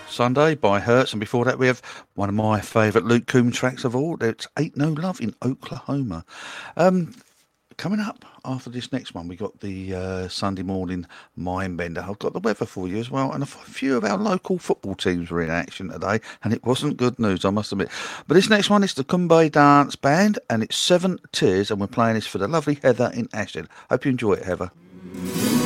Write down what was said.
Sunday by Hertz, and before that we have one of my favourite Luke Combs tracks of all. It's Ain't No Love in Oklahoma. Um, Coming up after this next one, we got the Sunday morning Mindbender. I've got the weather for you as well, and a few of our local football teams were in action today, and it wasn't good news, I must admit. But this next one is the Kumbay Dance Band, and it's Seven Tears, and we're playing this for the lovely Heather in Ashton. Hope you enjoy it, Heather.